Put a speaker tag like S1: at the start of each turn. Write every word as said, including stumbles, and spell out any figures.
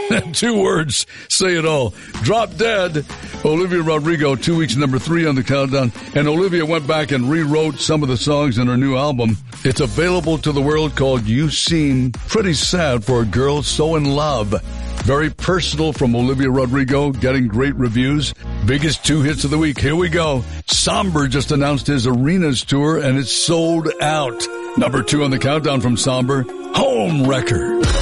S1: Two words say it all. Drop Dead. Olivia Rodrigo, two weeks number three on the countdown. And Olivia went back and rewrote some of the songs in her new album. It's available to the world, called You Seem Pretty Sad for a Girl So in Love. Very personal from Olivia Rodrigo, getting great reviews. Biggest two hits of the week. Here we go. Somber just announced his Arenas tour, and it's sold out. Number two on the countdown from Somber, Home Wrecker.